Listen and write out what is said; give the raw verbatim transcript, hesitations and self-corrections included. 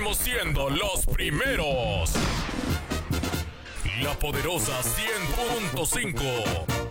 seguimos siendo los primeros. La poderosa cien punto cinco.